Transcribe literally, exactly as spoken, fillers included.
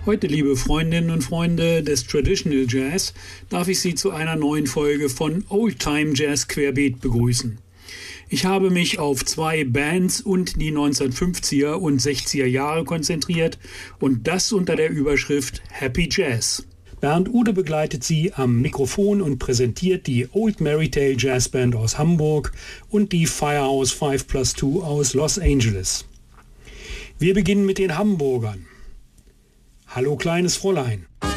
Heute, liebe Freundinnen und Freunde des Traditional Jazz, darf ich Sie zu einer neuen Folge von Oldtime Jazz Querbeet begrüßen. Ich habe mich auf zwei Bands und die neunzehnhundertfünfziger und sechziger Jahre konzentriert und das unter der Überschrift Happy Jazz. Bernd Ude begleitet Sie am Mikrofon und präsentiert die Old Merrytale Jazz Band aus Hamburg und die Firehouse fünf plus zwei aus Los Angeles. Wir beginnen mit den Hamburgern. Hallo kleines Fräulein.